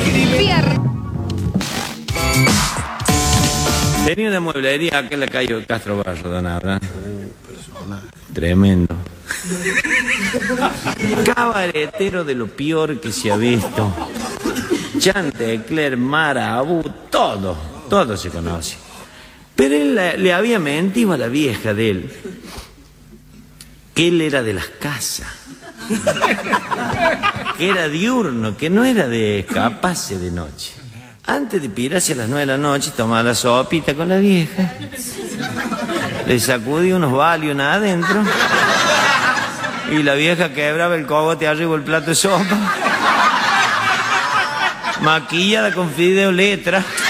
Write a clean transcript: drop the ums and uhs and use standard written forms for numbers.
Tenía una mueblería acá en la calle Castro Barro, don Abraham. Tremendo. Cabaretero de lo peor que se ha visto. Chantecler, Marabú, todo se conoce. Pero él le había mentido a la vieja de él, que él era de las casas, que era diurno, que no era de escaparse de noche. Antes de pirarse a las 9 de la noche, tomaba la sopita con la vieja, le sacudía unos Valium adentro y la vieja quebraba el cogote arriba del plato de sopa, maquillada con fideo letra.